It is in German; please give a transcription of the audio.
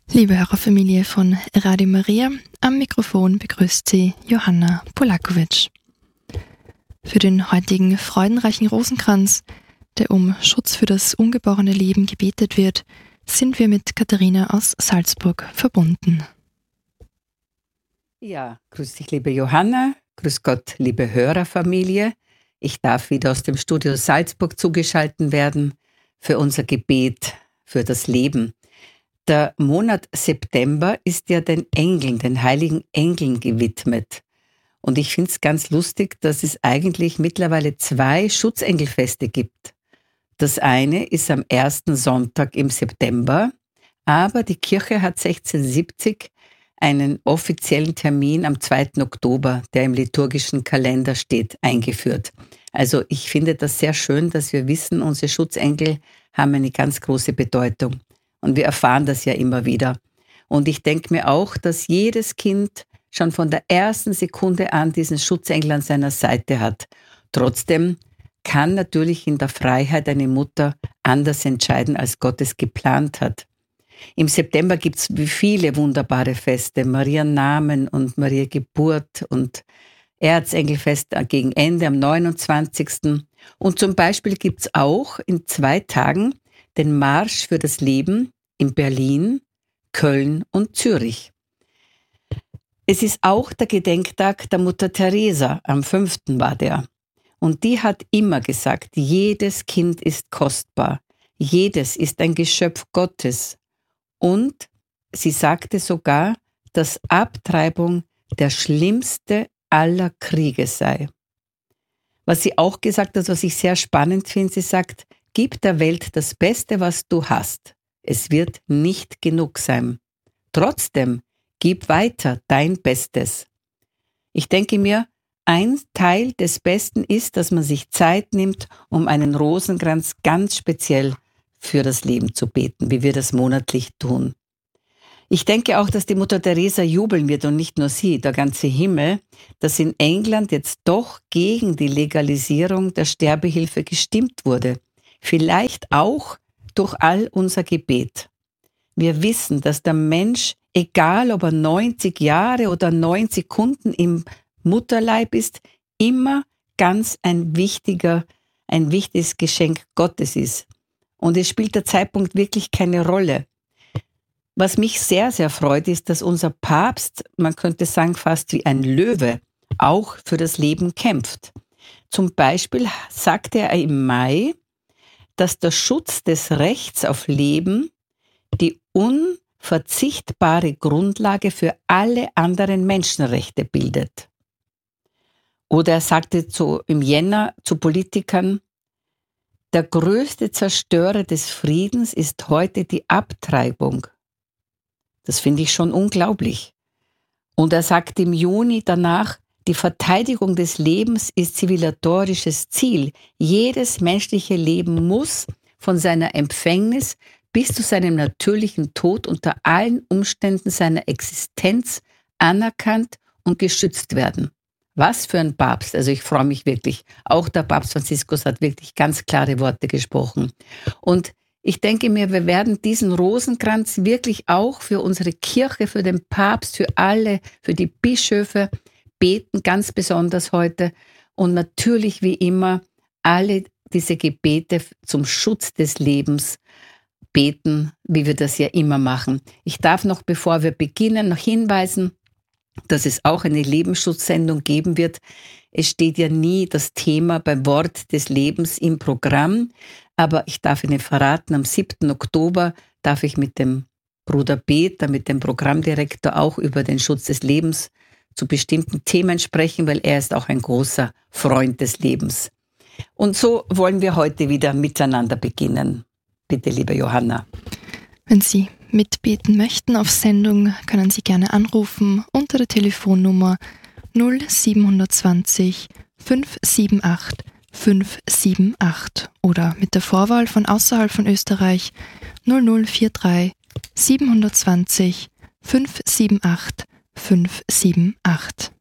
Liebe Hörerfamilie von Radio Maria, am Mikrofon begrüßt Sie Johanna Polakovic. Für den heutigen freudenreichen Rosenkranz, der um Schutz für das ungeborene Leben gebetet wird, sind wir mit Katharina aus Salzburg verbunden. Ja, grüß dich, liebe Johanna, grüß Gott, liebe Hörerfamilie. Ich darf wieder aus dem Studio Salzburg zugeschaltet werden für unser Gebet für das Leben. Der Monat September ist ja den Engeln, den heiligen Engeln gewidmet. Und ich finde es ganz lustig, dass es eigentlich mittlerweile 2 Schutzengelfeste gibt. Das eine ist am 1. Sonntag im September, aber die Kirche hat 1670 einen offiziellen Termin am 2. Oktober, der im liturgischen Kalender steht, eingeführt. Also ich finde das sehr schön, dass wir wissen, unsere Schutzengel haben eine ganz große Bedeutung. Und wir erfahren das ja immer wieder. Und ich denke mir auch, dass jedes Kind schon von der ersten Sekunde an diesen Schutzengel an seiner Seite hat. Trotzdem kann natürlich in der Freiheit eine Mutter anders entscheiden, als Gott es geplant hat. Im September gibt es viele wunderbare Feste, Mariennamen und Maria Geburt und Erzengelfest gegen Ende am 29. Und zum Beispiel gibt es auch in 2 Tagen den Marsch für das Leben in Berlin, Köln und Zürich. Es ist auch der Gedenktag der Mutter Teresa, am 5. war der. Und die hat immer gesagt, jedes Kind ist kostbar, jedes ist ein Geschöpf Gottes. Und sie sagte sogar, dass Abtreibung der schlimmste aller Kriege sei. Was sie auch gesagt hat, was ich sehr spannend finde, sie sagt, gib der Welt das Beste, was du hast. Es wird nicht genug sein. Trotzdem, gib weiter dein Bestes. Ich denke mir, ein Teil des Besten ist, dass man sich Zeit nimmt, um einen Rosenkranz ganz speziell für das Leben zu beten, wie wir das monatlich tun. Ich denke auch, dass die Mutter Teresa jubeln wird und nicht nur sie, der ganze Himmel, dass in England jetzt doch gegen die Legalisierung der Sterbehilfe gestimmt wurde. Vielleicht auch durch all unser Gebet. Wir wissen, dass der Mensch, egal ob er 90 Jahre oder 9 Sekunden im Mutterleib ist, immer ganz ein wichtiges Geschenk Gottes ist. Und es spielt der Zeitpunkt wirklich keine Rolle. Was mich sehr, sehr freut, ist, dass unser Papst, man könnte sagen fast wie ein Löwe, auch für das Leben kämpft. Zum Beispiel sagte er im Mai, dass der Schutz des Rechts auf Leben die unverzichtbare Grundlage für alle anderen Menschenrechte bildet. Oder er sagte im Jänner zu Politikern, der größte Zerstörer des Friedens ist heute die Abtreibung. Das finde ich schon unglaublich. Und er sagte im Juni danach, die Verteidigung des Lebens ist zivilisatorisches Ziel. Jedes menschliche Leben muss von seiner Empfängnis bis zu seinem natürlichen Tod unter allen Umständen seiner Existenz anerkannt und geschützt werden. Was für ein Papst. Also ich freue mich wirklich. Auch der Papst Franziskus hat wirklich ganz klare Worte gesprochen. Und ich denke mir, wir werden diesen Rosenkranz wirklich auch für unsere Kirche, für den Papst, für alle, für die Bischöfe beten, ganz besonders heute. Und natürlich wie immer alle diese Gebete zum Schutz des Lebens beten, wie wir das ja immer machen. Ich darf noch, bevor wir beginnen, noch hinweisen, dass es auch eine Lebensschutzsendung geben wird. Es steht ja nie das Thema beim Wort des Lebens im Programm, aber ich darf Ihnen verraten, am 7. Oktober darf ich mit dem Bruder Peter, mit dem Programmdirektor auch über den Schutz des Lebens zu bestimmten Themen sprechen, weil er ist auch ein großer Freund des Lebens. Und so wollen wir heute wieder miteinander beginnen. Bitte, liebe Johanna. Wenn Sie mitbeten möchten auf Sendung, können Sie gerne anrufen unter der Telefonnummer 0720 578 578 oder mit der Vorwahl von außerhalb von Österreich 0043 720 578 578.